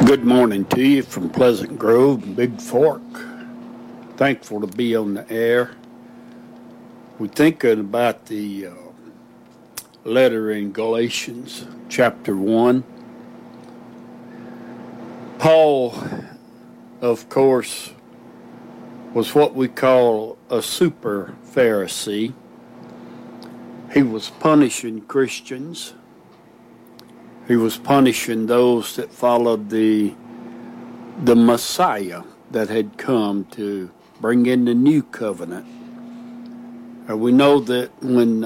Good morning to you from Pleasant Grove and Big Fork. Thankful to be on the air. We're thinking about the letter in Galatians chapter 1. Paul, of course, was what we call a super Pharisee. He was punishing Christians. He was punishing those that followed the Messiah that had come to bring in the new covenant. We know that when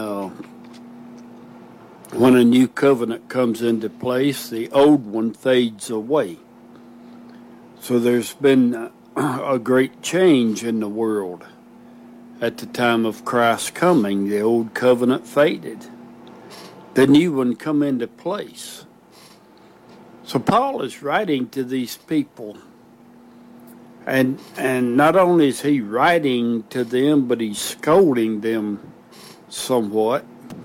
a new covenant comes into place, the old one fades away. So there's been a great change in the world. At the time of Christ's coming, the old covenant faded. The new one come into place. So Paul is writing to these people, and not only is he writing to them, but he's scolding them somewhat.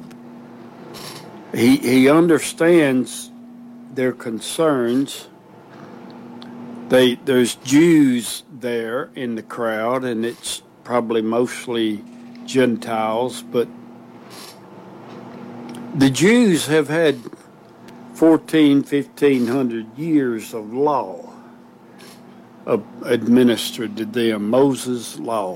He understands their concerns. There's Jews there in the crowd, and it's probably mostly Gentiles, but the Jews have had 1,500 years of law administered to them, Moses' law.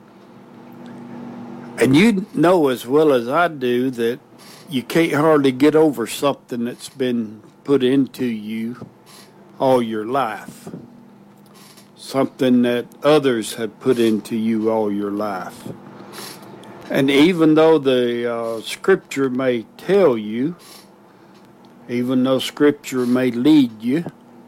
And you know as well as I do that you can't hardly get over something that's been put into you all your life. Something that others have put into you all your life. And even though the scripture may tell you, even though Scripture may lead you,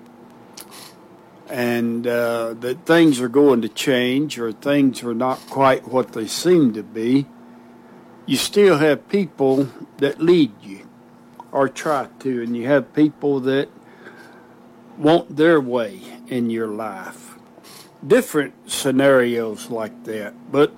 and that things are going to change or things are not quite what they seem to be, you still have people that lead you or try to, and you have people that want their way in your life. Different scenarios like that, but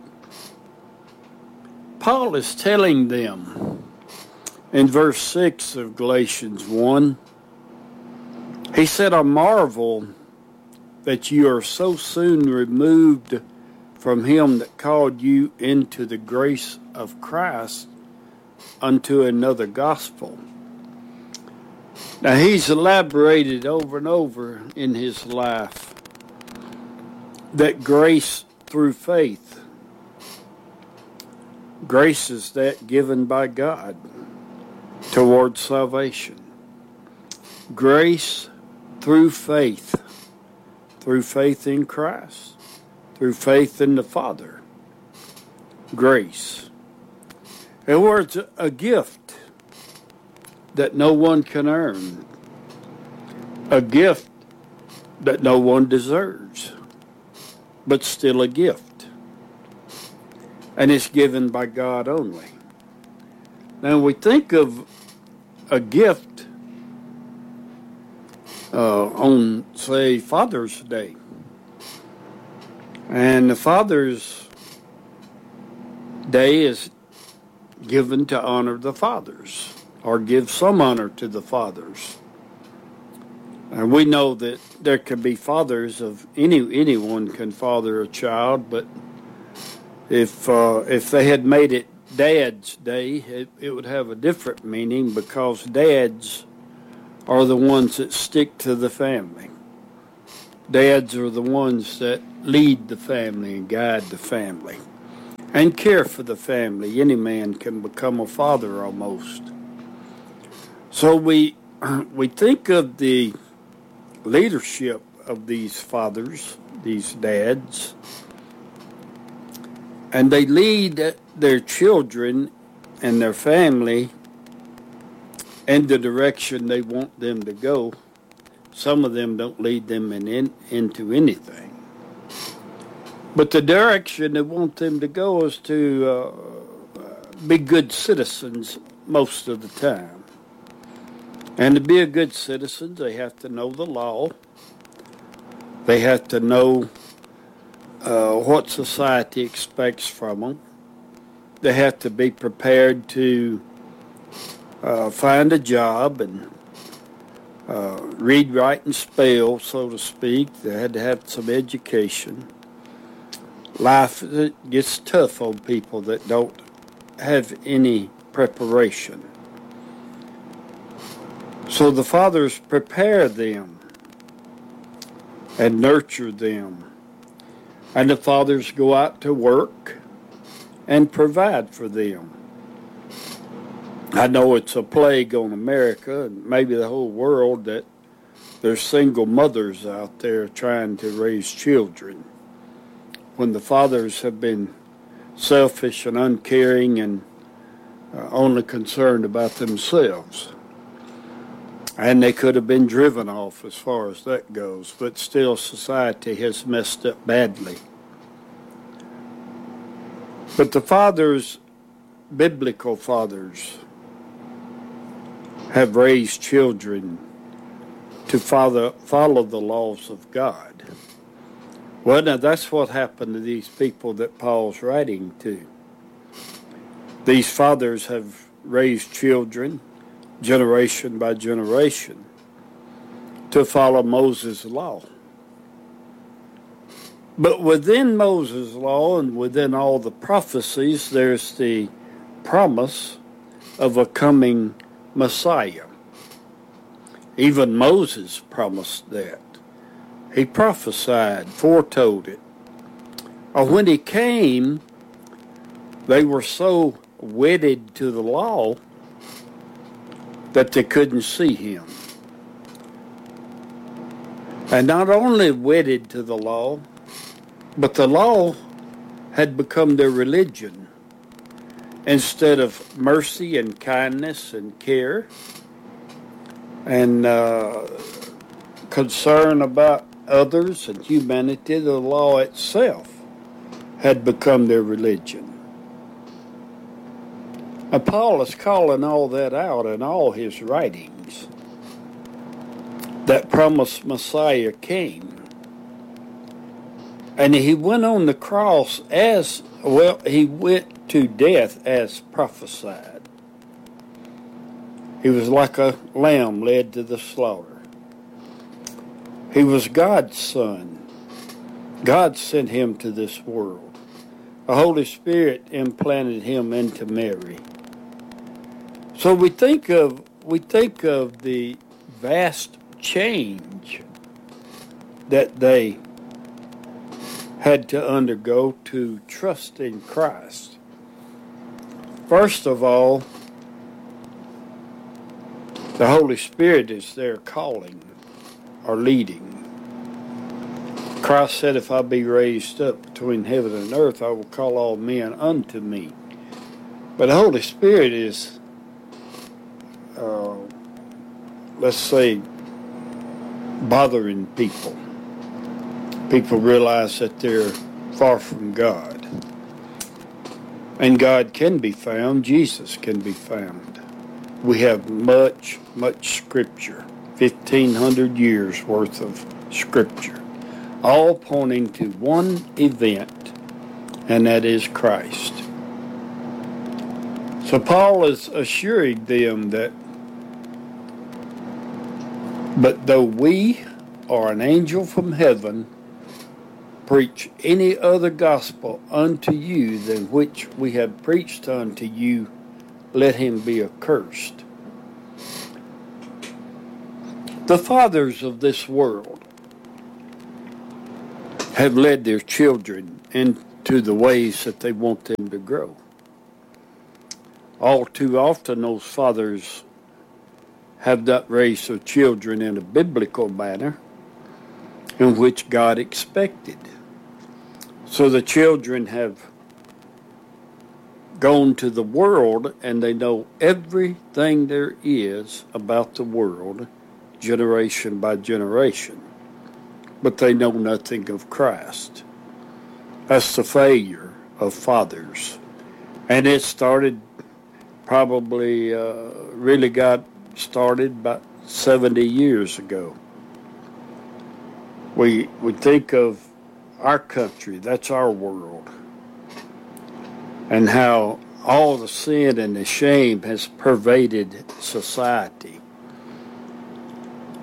Paul is telling them, in verse 6 of Galatians 1, he said, I marvel that you are so soon removed from him that called you into the grace of Christ unto another gospel. Now he's elaborated over and over in his life that grace through faith. Grace is that given by God towards salvation. Grace through faith in Christ, through faith in the Father. Grace. In other words, a gift that no one can earn, a gift that no one deserves, but still a gift. And it's given by God only. Now we think of a gift on, say, Father's Day. And the Father's Day is given to honor the fathers, or give some honor to the fathers. And we know that there can be fathers of anyone can father a child, but if they had made it Dad's Day, it would have a different meaning, because dads are the ones that stick to the family. Dads are the ones that lead the family and guide the family and care for the family. Any man can become a father almost. So we think of the leadership of these fathers, these dads, and they lead their children and their family in the direction they want them to go. Some of them don't lead them into anything. But the direction they want them to go is to be good citizens most of the time. And to be a good citizen, they have to know the law. They have to know what society expects from them. They have to be prepared to find a job and read, write, and spell, so to speak. They had to have some education. Life gets tough on people that don't have any preparation. So the fathers prepare them and nurture them. And the fathers go out to work and provide for them. I know it's a plague on America and maybe the whole world that there's single mothers out there trying to raise children when the fathers have been selfish and uncaring and only concerned about themselves. And they could have been driven off as far as that goes, but still society has messed up badly. But the fathers, biblical fathers, have raised children to follow the laws of God. Well, now that's what happened to these people that Paul's writing to. These fathers have raised children, generation by generation, to follow Moses' law. But within Moses' law and within all the prophecies, there's the promise of a coming Messiah. Even Moses promised that. He prophesied, foretold it. When he came, they were so wedded to the law that they couldn't see him. And not only wedded to the law, but the law had become their religion. Instead of mercy and kindness and care and concern about others and humanity, the law itself had become their religion. And Paul is calling all that out in all his writings. That promised Messiah came. And he went on the cross as, well, he went to death as prophesied. He was like a lamb led to the slaughter. He was God's son. God sent him to this world. The Holy Spirit implanted him into Mary. So we think of the vast change that they had to undergo to trust in Christ. First of all, the Holy Spirit is there calling or leading. Christ said, if I be raised up between heaven and earth, I will call all men unto me. But the Holy Spirit is, let's say, bothering people. People realize that they're far from God. And God can be found. Jesus can be found. We have much, much Scripture, 1,500 years worth of Scripture, all pointing to one event, and that is Christ. So Paul is assuring them that, but though we or an angel from heaven preach any other gospel unto you than which we have preached unto you, let him be accursed. The fathers of this world have led their children into the ways that they want them to grow. All too often those fathers have not raised their children in a biblical manner in which God expected. So the children have gone to the world and they know everything there is about the world, generation by generation. But they know nothing of Christ. That's the failure of fathers. And it started probably, really got started about 70 years ago. We think of our country, that's our world, and how all the sin and the shame has pervaded society.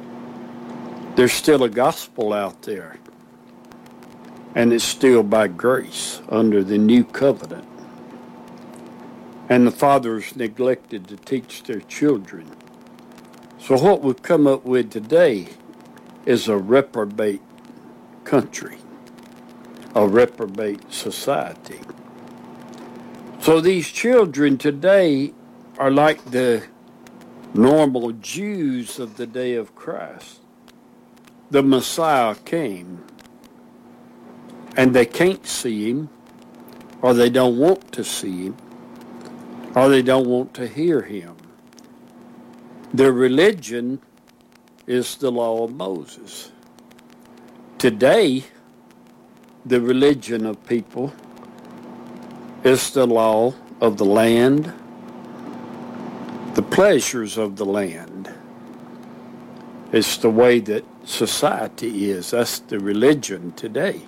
There's still a gospel out there. And it's still by grace under the new covenant. And the fathers neglected to teach their children. So what we've come up with today is a reprobate country, a reprobate society. So these children today are like the normal Jews of the day of Christ. The Messiah came, and they can't see him, or they don't want to see him, or they don't want to hear him. Their religion is the law of Moses. Today, the religion of people is the law of the land, the pleasures of the land. It's the way that society is. That's the religion today.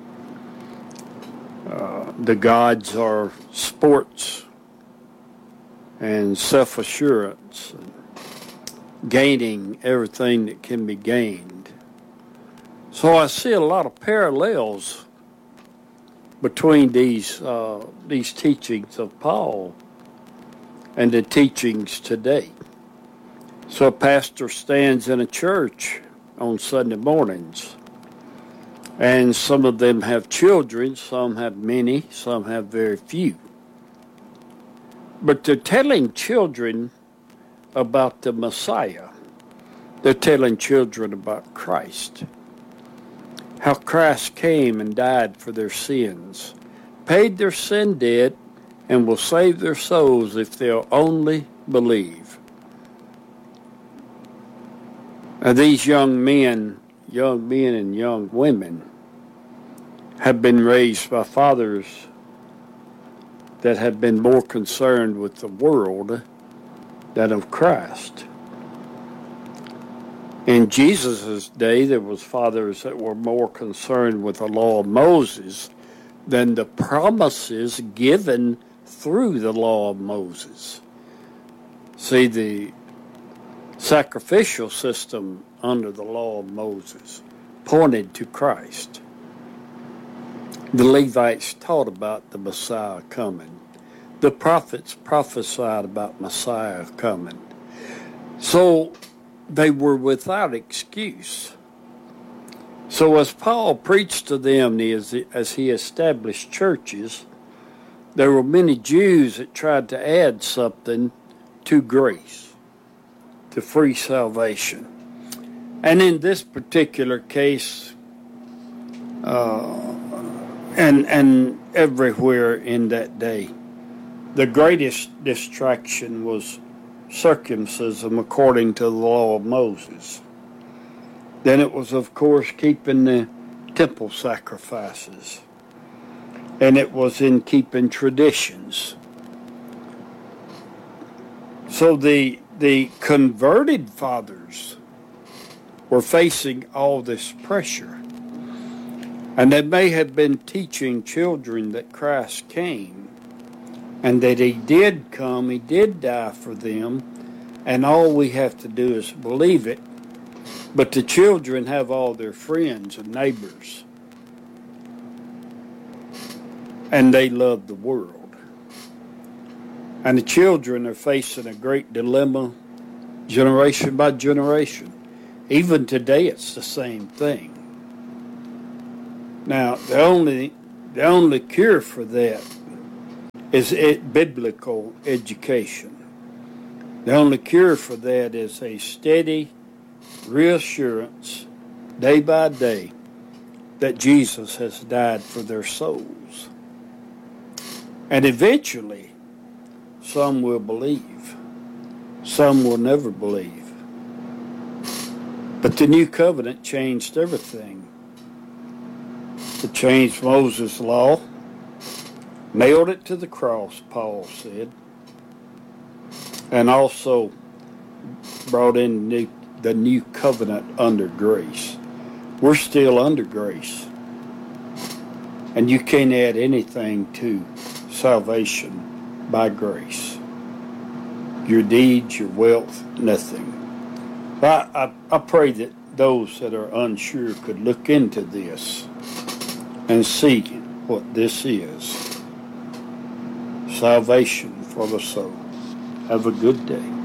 The gods are sports and self-assurance and gaining everything that can be gained. So I see a lot of parallels between these teachings of Paul and the teachings today. So a pastor stands in a church on Sunday mornings, and some of them have children, some have many, some have very few. But they're telling children about the Messiah. They're telling children about Christ. How Christ came and died for their sins, paid their sin debt, and will save their souls if they'll only believe. Now, these young men and young women have been raised by fathers that have been more concerned with the world than of Christ. In Jesus' day, there was fathers that were more concerned with the law of Moses than the promises given through the law of Moses. See, the sacrificial system under the law of Moses pointed to Christ. The Levites taught about the Messiah coming. The prophets prophesied about Messiah coming. So they were without excuse. So as Paul preached to them as he established churches, there were many Jews that tried to add something to grace, to free salvation. And in this particular case, and everywhere in that day, the greatest distraction was circumcision according to the law of Moses. Then it was, of course, keeping the temple sacrifices. And it was in keeping traditions. So the converted fathers were facing all this pressure. And they may have been teaching children that Christ came and that he did come, he did die for them, and all we have to do is believe it. But the children have all their friends and neighbors, and they love the world. And the children are facing a great dilemma generation by generation. Even today it's the same thing. Now, the only cure for that is biblical education. The only cure for that is a steady reassurance, day by day, that Jesus has died for their souls. And eventually, some will believe. Some will never believe. But the new covenant changed everything. It changed Moses' law, nailed it to the cross, Paul said, and also brought in the new covenant under grace. We're still under grace, and you can't add anything to salvation by grace. Your deeds, your wealth, nothing. But I pray that those that are unsure could look into this and see what this is. Salvation for the soul. Have a good day.